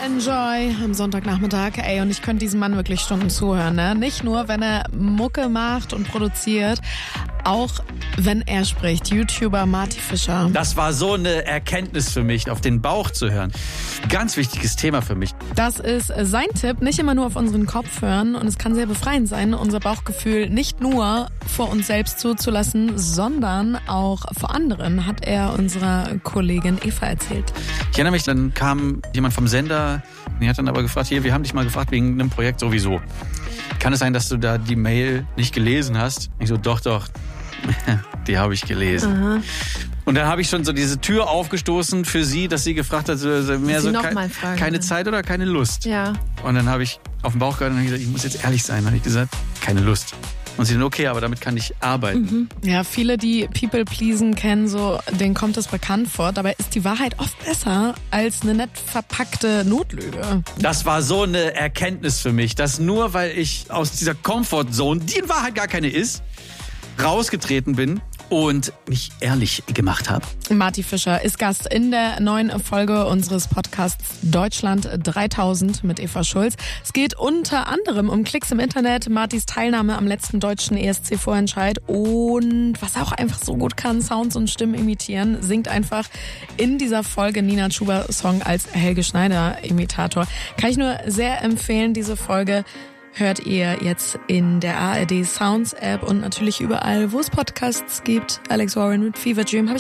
Enjoy am Sonntagnachmittag. Ey, und ich könnte diesem Mann wirklich Stunden zuhören, ne? Nicht nur, wenn er Mucke macht und produziert, auch wenn er spricht. YouTuber Marty Fischer. Das war so eine Erkenntnis für mich, auf den Bauch zu hören. Ganz wichtiges Thema für mich. Das ist sein Tipp, nicht immer nur auf unseren Kopf hören. Und es kann sehr befreiend sein, unser Bauchgefühl nicht nur vor uns selbst zuzulassen, sondern auch vor anderen, hat er unserer Kollegin Eva erzählt. Ich erinnere mich, dann kam jemand vom Sender, die hat dann aber gefragt, hier, wir haben dich mal gefragt wegen einem Projekt sowieso. Kann es sein, dass du da die Mail nicht gelesen hast? Ich so, doch, die habe ich gelesen. Aha. Und dann habe ich schon so diese Tür aufgestoßen für sie, dass sie gefragt hat, mehr so keine Zeit oder keine Lust. Ja. Und dann habe ich auf den Bauch gehört und habe gesagt, ich muss jetzt ehrlich sein. Dann habe ich gesagt, keine Lust. Und sie dann, okay, aber damit kann ich arbeiten. Ja, viele, die People Pleasen kennen, so, denen kommt das bekannt vor. Dabei ist die Wahrheit oft besser als eine nett verpackte Notlüge. Das war so eine Erkenntnis für mich, dass nur weil ich aus dieser Comfortzone, die in Wahrheit gar keine ist, rausgetreten bin und mich ehrlich gemacht habe. Marty Fischer ist Gast in der neuen Folge unseres Podcasts Deutschland 3000 mit Eva Schulz. Es geht unter anderem um Klicks im Internet, Martys Teilnahme am letzten deutschen ESC-Vorentscheid und was er auch einfach so gut kann, Sounds und Stimmen imitieren, singt einfach in dieser Folge Nina Chuba-Song als Helge Schneider-Imitator. Kann ich nur sehr empfehlen, diese Folge. Hört ihr jetzt in der ARD Sounds App und natürlich überall, wo es Podcasts gibt. Alex Warren mit Fever Dream habe ich